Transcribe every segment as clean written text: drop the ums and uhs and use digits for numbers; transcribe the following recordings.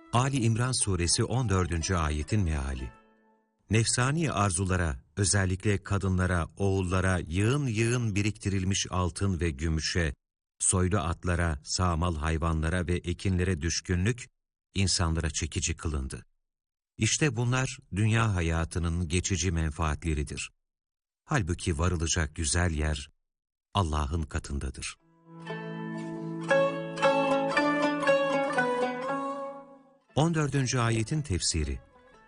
Ali İmran Suresi 14. ayetin meali. Nefsani arzulara, özellikle kadınlara, oğullara yığın yığın biriktirilmiş altın ve gümüşe, soylu atlara, sağmal hayvanlara ve ekinlere düşkünlük, insanlara çekici kılındı. İşte bunlar dünya hayatının geçici menfaatleridir. Halbuki varılacak güzel yer Allah'ın katındadır. On 14. ayetin tefsiri.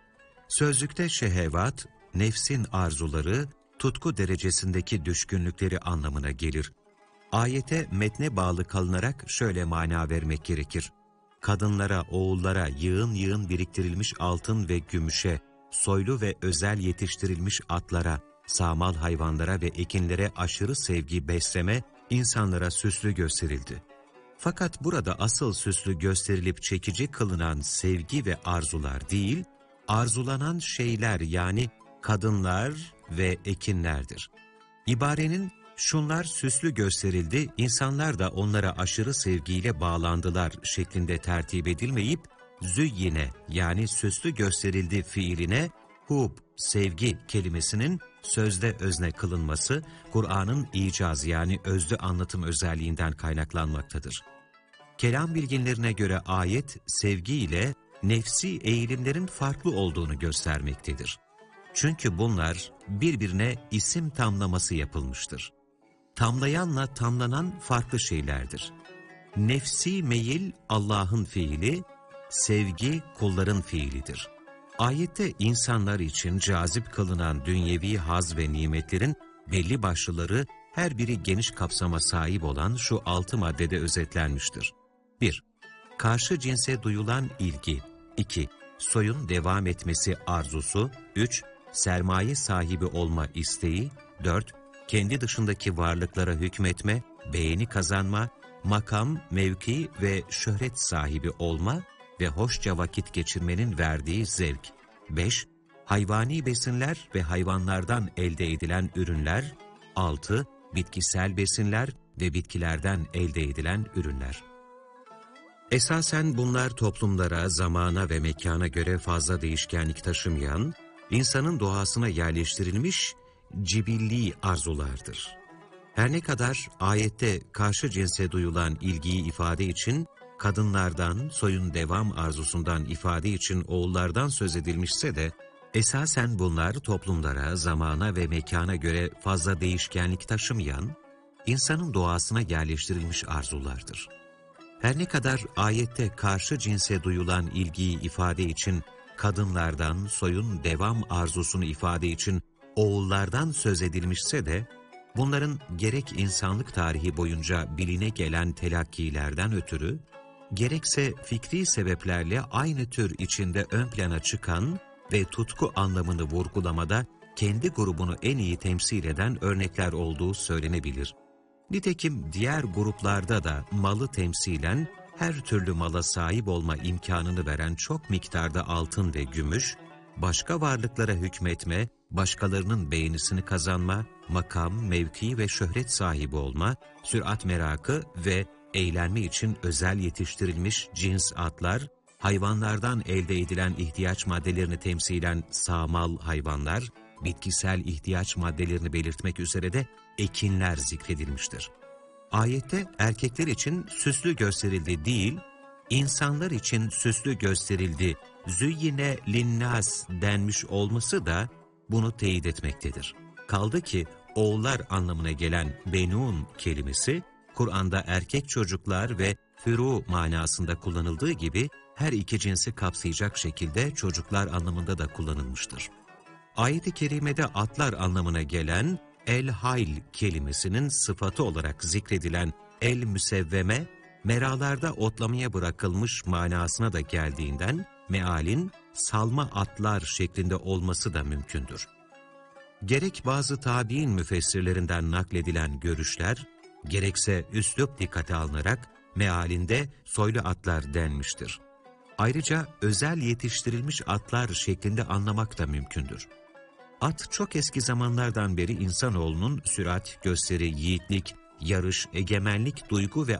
Sözlükte şehevat, nefsin arzuları, tutku derecesindeki düşkünlükleri anlamına gelir. Ayete metne bağlı kalınarak şöyle mana vermek gerekir. Kadınlara, oğullara yığın yığın biriktirilmiş altın ve gümüşe, soylu ve özel yetiştirilmiş atlara, sağmal hayvanlara ve ekinlere aşırı sevgi besleme, insanlara süslü gösterildi. Fakat burada asıl süslü gösterilip çekici kılınan sevgi ve arzular değil, arzulanan şeyler yani kadınlar ve ekinlerdir. İbarenin şunlar süslü gösterildi, insanlar da onlara aşırı sevgiyle bağlandılar şeklinde tertip edilmeyip, züyyine yani süslü gösterildi fiiline, hub, sevgi kelimesinin sözde özne kılınması, Kur'an'ın icaz yani özlü anlatım özelliğinden kaynaklanmaktadır. Kelam bilginlerine göre ayet, sevgi ile nefsi eğilimlerin farklı olduğunu göstermektedir. Çünkü bunlar birbirine isim tamlaması yapılmıştır. Tamlayanla tamlanan farklı şeylerdir. Nefsi meyil Allah'ın fiili, sevgi kulların fiilidir. Ayette insanlar için cazip kılınan dünyevi haz ve nimetlerin belli başlıları her biri geniş kapsama sahip olan şu 6 maddede özetlenmiştir. 1. Karşı cinse duyulan ilgi. 2. Soyun devam etmesi arzusu. 3. Sermaye sahibi olma isteği. 4. Kendi dışındaki varlıklara hükmetme, beğeni kazanma, makam, mevki ve şöhret sahibi olma ve hoşça vakit geçirmenin verdiği zevk. 5. Hayvani besinler ve hayvanlardan elde edilen ürünler. 6. Bitkisel besinler ve bitkilerden elde edilen ürünler. Esasen bunlar toplumlara, zamana ve mekana göre fazla değişkenlik taşımayan, insanın doğasına yerleştirilmiş cibilli arzulardır. Her ne kadar ayette karşı cinse duyulan ilgiyi ifade için kadınlardan, soyun devam arzusundan ifade için oğullardan söz edilmişse de, esasen bunlar toplumlara, zamana ve mekana göre fazla değişkenlik taşımayan, insanın doğasına yerleştirilmiş arzulardır. Her ne kadar ayette karşı cinse duyulan ilgiyi ifade için kadınlardan, soyun devam arzusunu ifade için oğullardan söz edilmişse de, bunların gerek insanlık tarihi boyunca biline gelen telakkilerden ötürü, gerekse fikri sebeplerle aynı tür içinde ön plana çıkan ve tutku anlamını vurgulamada kendi grubunu en iyi temsil eden örnekler olduğu söylenebilir. Nitekim diğer gruplarda da malı temsilen her türlü mala sahip olma imkanını veren çok miktarda altın ve gümüş, başka varlıklara hükmetme, başkalarının beğenisini kazanma, makam, mevki ve şöhret sahibi olma, sürat merakı ve eğlenme için özel yetiştirilmiş cins atlar, hayvanlardan elde edilen ihtiyaç maddelerini temsilen sağmal hayvanlar, bitkisel ihtiyaç maddelerini belirtmek üzere de ekinler zikredilmiştir. Ayette erkekler için süslü gösterildi değil, insanlar için süslü gösterildi, züyyine linnâs denmiş olması da bunu teyit etmektedir. Kaldı ki oğullar anlamına gelen benun kelimesi, Kur'an'da erkek çocuklar ve fürû manasında kullanıldığı gibi her iki cinsi kapsayacak şekilde çocuklar anlamında da kullanılmıştır. Ayet-i kerimede atlar anlamına gelen el-hayl kelimesinin sıfatı olarak zikredilen el-müsevveme, meralarda otlamaya bırakılmış manasına da geldiğinden mealin salma atlar şeklinde olması da mümkündür. Gerek bazı tabi'in müfessirlerinden nakledilen görüşler, gerekse üslup dikkate alınarak mealinde soylu atlar denmiştir. Ayrıca özel yetiştirilmiş atlar şeklinde anlamak da mümkündür. At çok eski zamanlardan beri insanoğlunun sürat, gösteri, yiğitlik, yarış, egemenlik, duygu ve